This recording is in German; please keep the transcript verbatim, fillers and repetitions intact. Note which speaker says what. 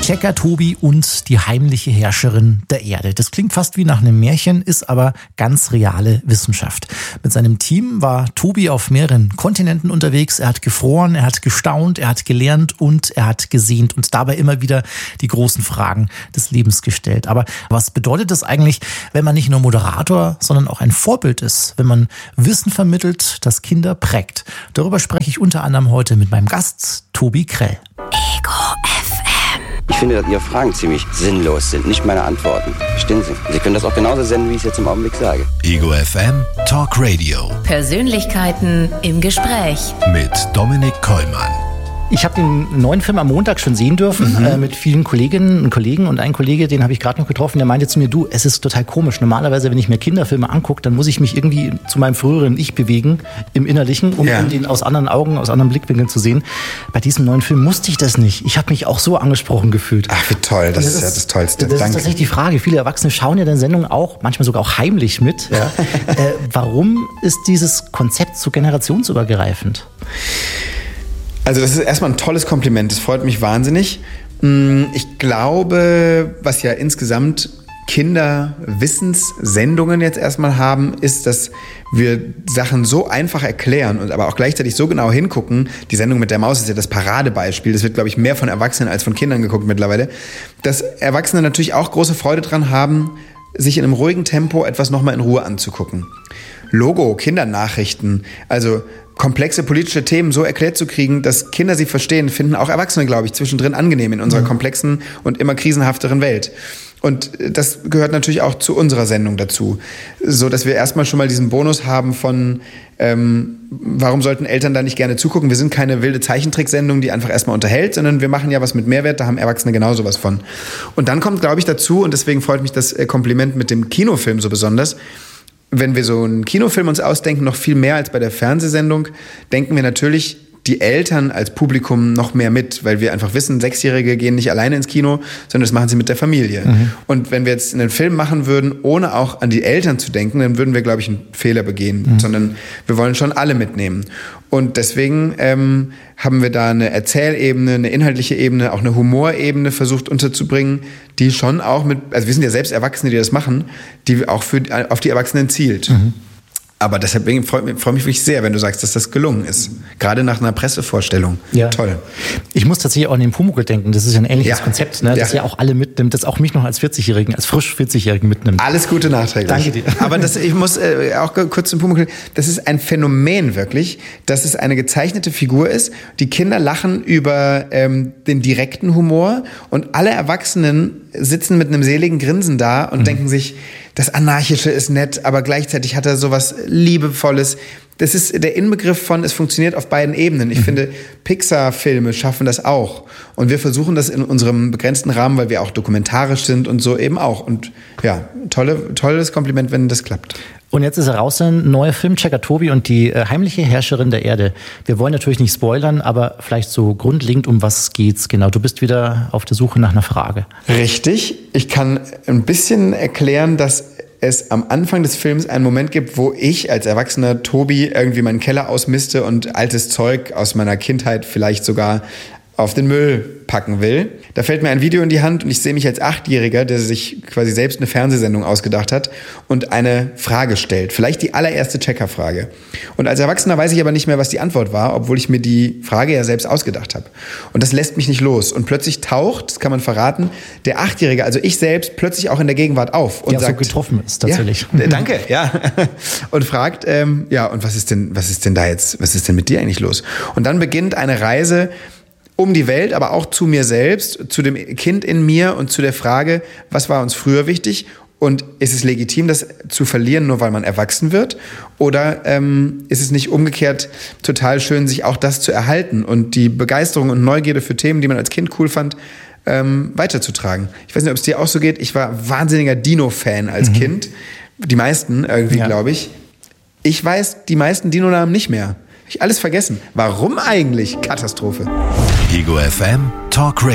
Speaker 1: Checker Tobi und die heimliche Herrscherin der Erde. Das klingt fast wie nach einem Märchen, ist aber ganz reale Wissenschaft. Mit seinem Team war Tobi auf mehreren Kontinenten unterwegs. Er hat gefroren, er hat gestaunt, er hat gelernt und er hat gesehnt und dabei immer wieder die großen Fragen des Lebens gestellt. Aber was bedeutet das eigentlich, wenn man nicht nur Moderator, sondern auch ein Vorbild ist, wenn man Wissen vermittelt, das Kinder prägt? Darüber spreche ich unter anderem heute mit meinem Gast Tobi Krell.
Speaker 2: Ego F M. Ich finde, dass Ihre Fragen ziemlich sinnlos sind, nicht meine Antworten. Verstehen Sie? Sie können das auch genauso senden, wie ich es jetzt im Augenblick sage.
Speaker 3: Ego F M Talk Radio.
Speaker 4: Persönlichkeiten im Gespräch.
Speaker 3: Mit Dominik Kollmann.
Speaker 1: Ich habe den neuen Film am Montag schon sehen dürfen, mhm. äh, mit vielen Kolleginnen und Kollegen. Und ein Kollege, den habe ich gerade noch getroffen, der meinte zu mir, du, es ist total komisch. Normalerweise, wenn ich mir Kinderfilme angucke, dann muss ich mich irgendwie zu meinem früheren Ich bewegen, im Innerlichen, um ja. den aus anderen Augen, aus anderen Blickwinkeln zu sehen. Bei diesem neuen Film musste ich das nicht. Ich habe mich auch so angesprochen gefühlt.
Speaker 5: Ach, wie toll, das, das ist ja das Tollste.
Speaker 1: Das
Speaker 5: Danke.
Speaker 1: ist tatsächlich die Frage. Viele Erwachsene schauen ja deine Sendung auch, manchmal sogar auch heimlich mit. Ja. äh, warum ist dieses Konzept so generationsübergreifend?
Speaker 5: Also das ist erstmal ein tolles Kompliment, das freut mich wahnsinnig. Ich glaube, was ja insgesamt Kinderwissenssendungen jetzt erstmal haben, ist, dass wir Sachen so einfach erklären und aber auch gleichzeitig so genau hingucken. Die Sendung mit der Maus ist ja das Paradebeispiel. Das wird, glaube ich, mehr von Erwachsenen als von Kindern geguckt mittlerweile. Dass Erwachsene natürlich auch große Freude dran haben, sich in einem ruhigen Tempo etwas nochmal in Ruhe anzugucken. Logo, Kindernachrichten, also komplexe politische Themen so erklärt zu kriegen, dass Kinder sie verstehen, finden auch Erwachsene, glaube ich, zwischendrin angenehm in unserer komplexen und immer krisenhafteren Welt. Und das gehört natürlich auch zu unserer Sendung dazu, so dass wir erstmal schon mal diesen Bonus haben von, ähm, warum sollten Eltern da nicht gerne zugucken? Wir sind keine wilde Zeichentricksendung, die einfach erstmal unterhält, sondern wir machen ja was mit Mehrwert, da haben Erwachsene genauso was von. Und dann kommt, glaube ich, dazu, und deswegen freut mich das Kompliment mit dem Kinofilm so besonders, wenn wir so einen Kinofilm uns ausdenken, noch viel mehr als bei der Fernsehsendung, denken wir natürlich die Eltern als Publikum noch mehr mit, weil wir einfach wissen, Sechsjährige gehen nicht alleine ins Kino, sondern das machen sie mit der Familie. Mhm. Und wenn wir jetzt einen Film machen würden, ohne auch an die Eltern zu denken, dann würden wir, glaube ich, einen Fehler begehen, mhm. sondern wir wollen schon alle mitnehmen. Und deswegen ähm, haben wir da eine Erzählebene, eine inhaltliche Ebene, auch eine Humorebene versucht unterzubringen, die schon auch mit, also wir sind ja selbst Erwachsene, die das machen, die auch für, auf die Erwachsenen zielt. Mhm. Aber deshalb freue mich, freu mich wirklich sehr, wenn du sagst, dass das gelungen ist. Gerade nach einer Pressevorstellung. Ja. Toll.
Speaker 1: Ich muss tatsächlich auch an den Pumuckl denken. Das ist ja ein ähnliches
Speaker 5: ja.
Speaker 1: Konzept, ne? Das ja. ja auch alle mitnimmt, das auch mich noch als vierzigjährigen, als frisch vierzigjährigen mitnimmt.
Speaker 5: Alles Gute nachträglich.
Speaker 1: Danke dir.
Speaker 5: Aber das, ich muss äh, auch kurz zum Pumuckl, das ist ein Phänomen wirklich, dass es eine gezeichnete Figur ist. Die Kinder lachen über ähm, den direkten Humor und alle Erwachsenen sitzen mit einem seligen Grinsen da und mhm. denken sich, das Anarchische ist nett, aber gleichzeitig hat er sowas Liebevolles. Das ist der Inbegriff von, es funktioniert auf beiden Ebenen. Ich mhm. finde, Pixar-Filme schaffen das auch. Und wir versuchen das in unserem begrenzten Rahmen, weil wir auch dokumentarisch sind und so eben auch. Und ja, tolle, tolles Kompliment, wenn das klappt.
Speaker 1: Und jetzt ist raus ein neuer Film, Checker Tobi und die äh, heimliche Herrscherin der Erde. Wir wollen natürlich nicht spoilern, aber vielleicht so grundlegend, um was geht's genau? Du bist wieder auf der Suche nach einer Frage.
Speaker 5: Richtig. Ich kann ein bisschen erklären, dass es am Anfang des Films einen Moment gibt, wo ich als erwachsener Tobi irgendwie meinen Keller ausmiste und altes Zeug aus meiner Kindheit vielleicht sogar auf den Müll packen will. Da fällt mir ein Video in die Hand und ich sehe mich als Achtjähriger, der sich quasi selbst eine Fernsehsendung ausgedacht hat und eine Frage stellt. Vielleicht die allererste Checker-Frage. Und als Erwachsener weiß ich aber nicht mehr, was die Antwort war, obwohl ich mir die Frage ja selbst ausgedacht habe. Und das lässt mich nicht los. Und plötzlich taucht, das kann man verraten, der Achtjährige, also ich selbst, plötzlich auch in der Gegenwart auf. Und
Speaker 1: ja,
Speaker 5: sagt,
Speaker 1: so getroffen ist tatsächlich.
Speaker 5: Ja, danke, ja. Und fragt, ähm, ja, und was ist denn, was ist denn da jetzt, was ist denn mit dir eigentlich los? Und dann beginnt eine Reise um die Welt, aber auch zu mir selbst, zu dem Kind in mir und zu der Frage, was war uns früher wichtig und ist es legitim, das zu verlieren, nur weil man erwachsen wird? Oder ähm, ist es nicht umgekehrt total schön, sich auch das zu erhalten und die Begeisterung und Neugierde für Themen, die man als Kind cool fand, ähm, weiterzutragen? Ich weiß nicht, ob es dir auch so geht. Ich war wahnsinniger Dino-Fan als mhm. Kind. Die meisten irgendwie, ja. glaube ich. Ich weiß die meisten Dino-Namen nicht mehr. Hab ich alles vergessen. Warum eigentlich? Katastrophe.
Speaker 3: Ego F M Talk Radio.